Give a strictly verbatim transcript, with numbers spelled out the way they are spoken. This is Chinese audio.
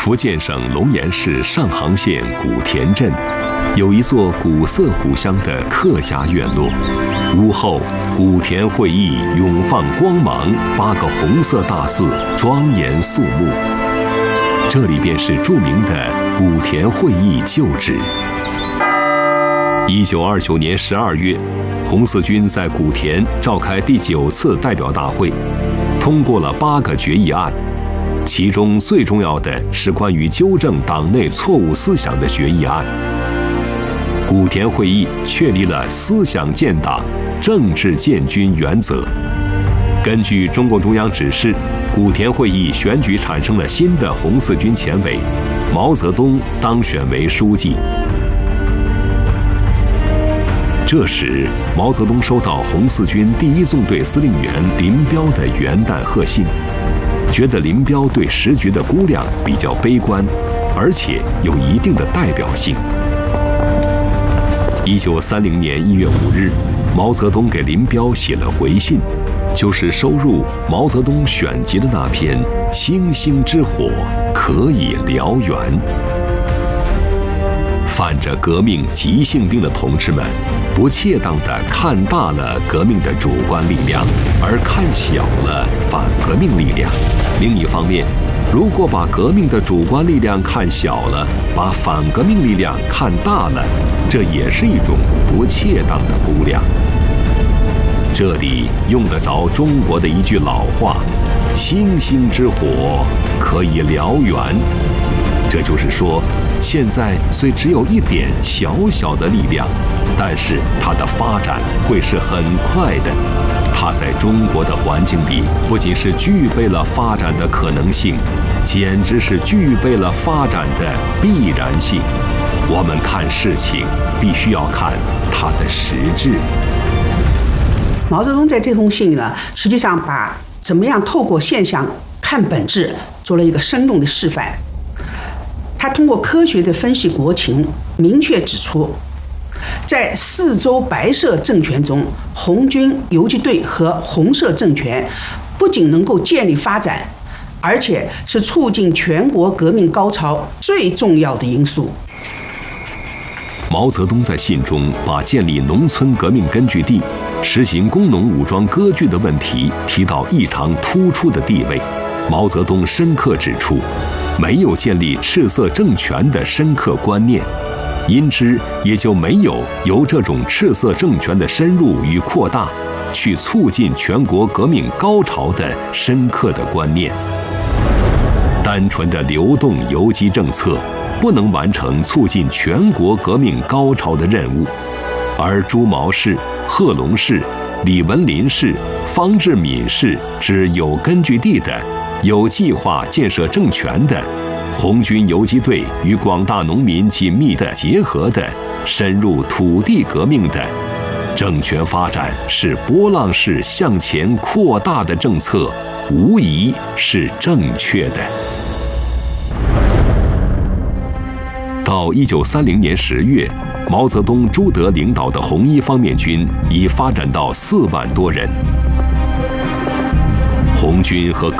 福建省龙岩市上杭县古田镇，有一座古色古香的客家院落。屋后古田会议永放光芒，八个红色大字庄严肃穆。这里便是著名的古田会议旧址。一九二九年十二月，红四军在古田召开第九次代表大会，通过了八个决议案。其中最重要的是关于纠正党内错误思想的决议案。古田会议确立了思想建党、政治建军原则。根据中共中央指示，古田会议选举产生了新的红四军前委，毛泽东当选为书记。这时，毛泽东收到红四军第一纵队司令员林彪的元旦贺信，觉得林彪对时局的估量比较悲观，而且有一定的代表性。一九三零年一月五日，毛泽东给林彪写了回信，就是收入毛泽东选集的那篇《星星之火可以燎原》。犯着革命急性病的同志们，不恰当地看大了革命的主观力量，而看小了反革命力量。另一方面，如果把革命的主观力量看小了，把反革命力量看大了，这也是一种不恰当的估量。这里用得着中国的一句老话：“星星之火可以燎原。”这就是说，现在虽只有一点小小的力量，但是它的发展会是很快的。它在中国的环境里，不仅是具备了发展的可能性，简直是具备了发展的必然性。我们看事情，必须要看它的实质。 毛泽东在这封信呢，实际上把怎么样透过现象看本质做了一个生动的示范。他通过科学的分析国情，明确指出，在四周白色政权中，红军游击队和红色政权不仅能够建立发展，而且是促进全国革命高潮最重要的因素。 毛泽东在信中把建立农村革命根据地、实行工农武装割据的问题提到异常突出的地位。毛泽东深刻指出，没有建立赤色政权的深刻观念，因之也就没有由这种赤色政权的深入与扩大去促进全国革命高潮的深刻的观念。单纯的流动游击政策不能完成促进全国革命高潮的任务，而朱毛氏、贺龙氏、李文林氏、方志敏氏之有根据地的、有计划建设政权的、红军游击队与广大农民紧密的结合的、深入土地革命的政权发展是波浪式向前扩大的政策，无疑是正确的。到一九三零年十月，毛泽东、朱德领导的红一方面军已发展到四万多人。红军和